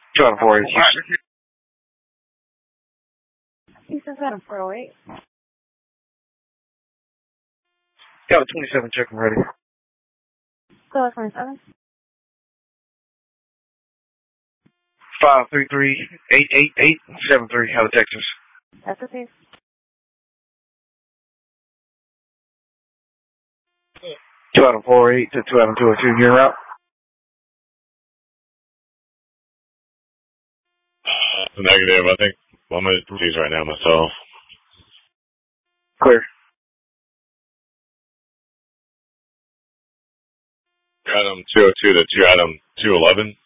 204 Houston. Houston 7408. Got a 27 check ready. Go 27. 533-888-73 out of Texas. That's okay. 248 to 202, you're out. Negative. I think I'm at these right now myself. Clear. Adam 202 to 2 Adam 211.